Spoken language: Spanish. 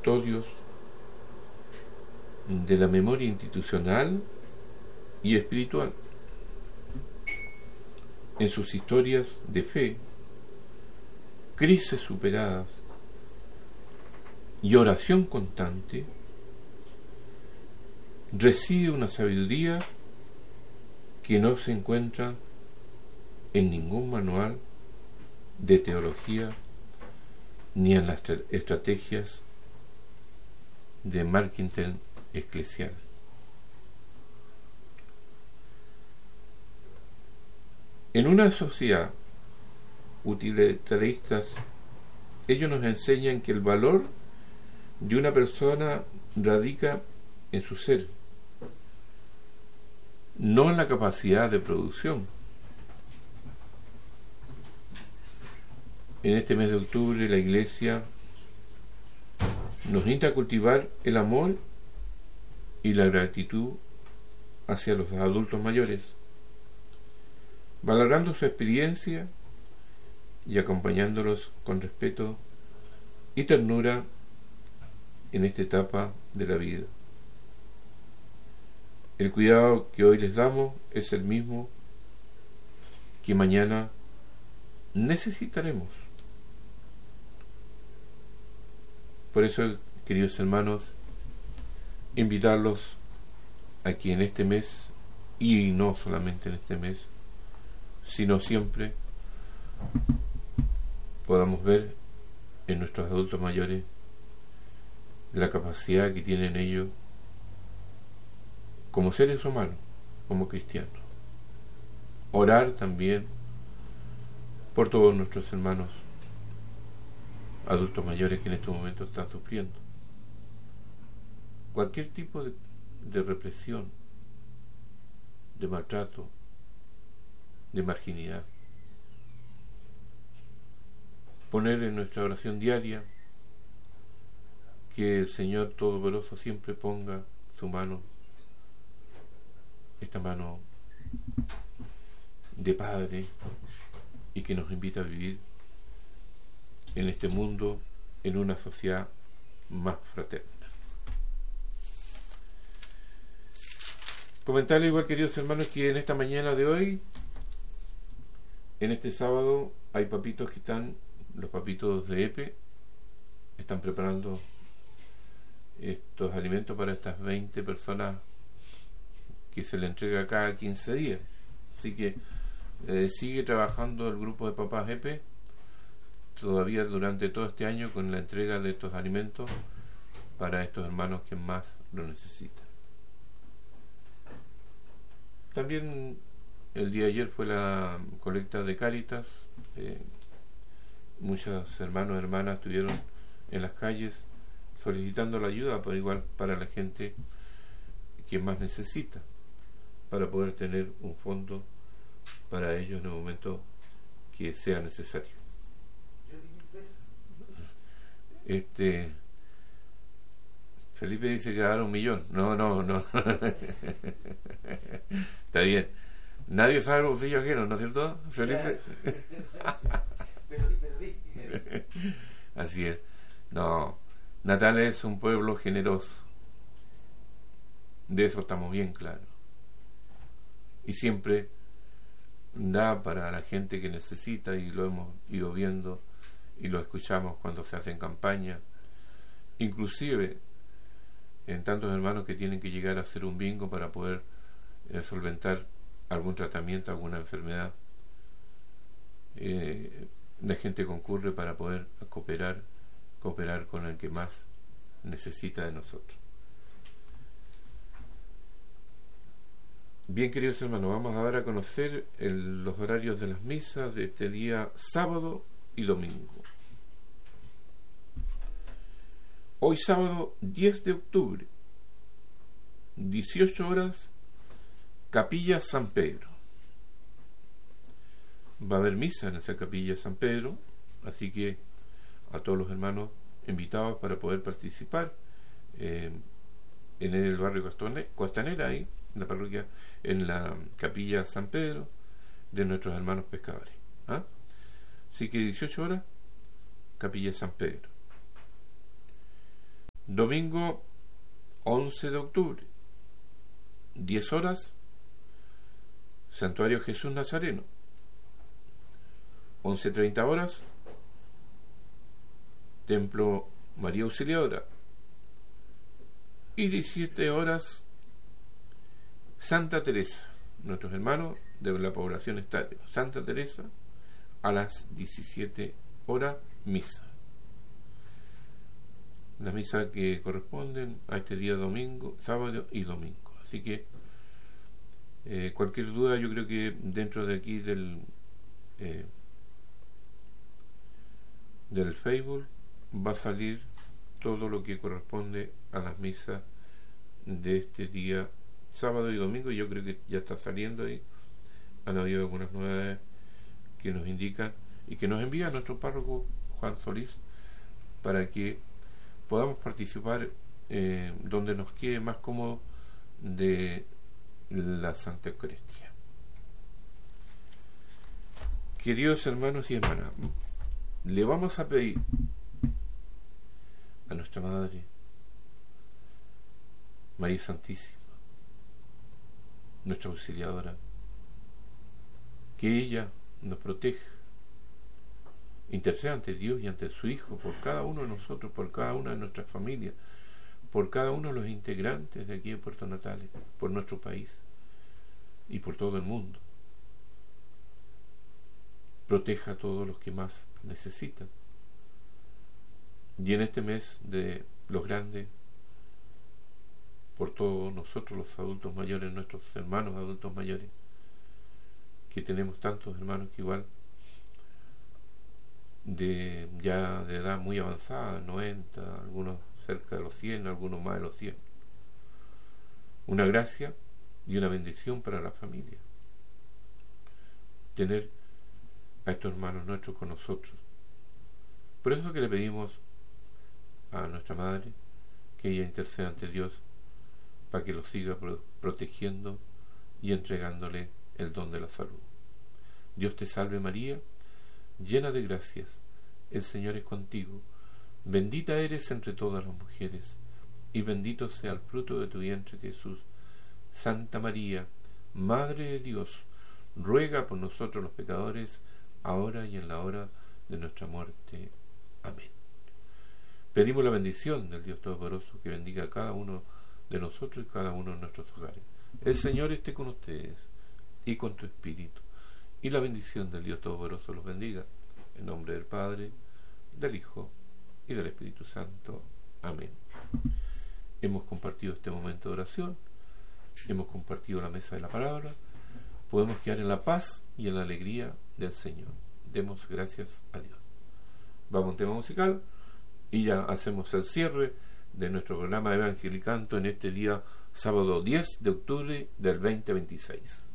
custodios de la memoria institucional y espiritual. En sus historias de fe, crisis superadas y oración constante, reside una sabiduría que no se encuentra en ningún manual de teología ni en las estrategias de marketing eclesial. En una sociedad utilitarista, ellos nos enseñan que el valor de una persona radica en su ser, no en la capacidad de producción. En este mes de octubre la Iglesia nos invita a cultivar el amor y la gratitud hacia los adultos mayores, valorando su experiencia y acompañándolos con respeto y ternura en esta etapa de la vida. El cuidado que hoy les damos es el mismo que mañana necesitaremos. Por eso, queridos hermanos, invitarlos a que en este mes, y no solamente en este mes, sino siempre, podamos ver en nuestros adultos mayores la capacidad que tienen ellos como seres humanos, como cristianos. Orar también por todos nuestros hermanos adultos mayores que en estos momentos están sufriendo cualquier tipo de represión, de maltrato, de marginidad. Poner en nuestra oración diaria que el Señor Todopoderoso siempre ponga su mano, esta mano de Padre, y que nos invita a vivir en este mundo, en una sociedad más fraterna. Comentarles igual, queridos hermanos, que en esta mañana de hoy, en este sábado, hay papitos que están, los papitos de EPE, están preparando estos alimentos para estas 20 personas que se le entrega cada 15 días. Así que sigue trabajando el grupo de papás EPE todavía durante todo este año con la entrega de estos alimentos para estos hermanos que más lo necesitan. También el día de ayer fue la colecta de Cáritas. Muchos hermanos y hermanas estuvieron en las calles solicitando la ayuda, pero igual para la gente que más necesita, para poder tener un fondo para ellos en el momento que sea necesario. Felipe dice que va a dar 1 millón. No. Está bien. Nadie sabe el bolsillo ajeno, ¿no es cierto, Felipe? Perdí. Así es. No, Natal es un pueblo generoso. De eso estamos bien claros. Y siempre da para la gente que necesita, y lo hemos ido viendo y lo escuchamos cuando se hacen campañas, inclusive en tantos hermanos que tienen que llegar a hacer un bingo para poder solventar algún tratamiento, alguna enfermedad. La gente concurre para poder cooperar con el que más necesita de nosotros. Bien, queridos hermanos, vamos ahora a conocer los horarios de las misas de este día sábado y domingo. Hoy sábado 10 de octubre, 18 horas, Capilla San Pedro. Va a haber misa en esa Capilla San Pedro, así que a todos los hermanos invitados para poder participar en el barrio Costanera, ahí en la parroquia, en la Capilla San Pedro de nuestros hermanos pescadores. Así que 18 horas, Capilla San Pedro. Domingo 11 de octubre, 10 horas, Santuario Jesús Nazareno. 11:30 horas, Templo María Auxiliadora. Y 17 horas, Santa Teresa, nuestros hermanos de la población estadio. Santa Teresa, a las 17 horas, misa. Las misas que corresponden a este día domingo, sábado y domingo. Así que cualquier duda, yo creo que dentro de aquí del Facebook va a salir todo lo que corresponde a las misas de este día sábado y domingo. Yo creo que ya está saliendo ahí. Han habido algunas novedades que nos indican y que nos envía nuestro párroco Juan Solís para que podamos participar donde nos quede más cómodo de la Santa Eucaristía. Queridos hermanos y hermanas, le vamos a pedir a nuestra Madre María Santísima, nuestra auxiliadora, que ella nos proteja, interceda ante Dios y ante su Hijo por cada uno de nosotros, por cada una de nuestras familias, por cada uno de los integrantes de aquí en Puerto Natales, por nuestro país y por todo el mundo. Proteja a todos los que más necesitan. Y en este mes de los grandes, por todos nosotros los adultos mayores, nuestros hermanos adultos mayores, que tenemos tantos hermanos que igual ya de edad muy avanzada, 90, algunos cerca de los 100, algunos más de los 100. Una gracia y una bendición para la familia tener a estos hermanos nuestros con nosotros. Por eso que le pedimos a nuestra Madre que ella interceda ante Dios para que los siga protegiendo y entregándole el don de la salud. Dios te salve María, llena de gracias, el Señor es contigo, bendita eres entre todas las mujeres, y bendito sea el fruto de tu vientre Jesús. Santa María, Madre de Dios, ruega por nosotros los pecadores, ahora y en la hora de nuestra muerte. Amén. Pedimos la bendición del Dios Todopoderoso, que bendiga a cada uno de nosotros y cada uno de nuestros hogares. El Señor esté con ustedes y con tu espíritu, y la bendición del Dios Todopoderoso los bendiga, en nombre del Padre, del Hijo y del Espíritu Santo. Amén. Hemos compartido este momento de oración, hemos compartido la mesa de la palabra, podemos quedar en la paz y en la alegría del Señor. Demos gracias a Dios. Vamos a un tema musical y ya hacemos el cierre de nuestro programa Evangelio y Canto en este día sábado 10 de octubre del 2026.